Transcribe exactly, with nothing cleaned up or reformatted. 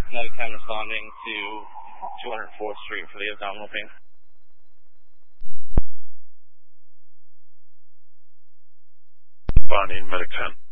Medic ten responding to two hundred fourth Street for the abdominal pain. Responding, Medic ten.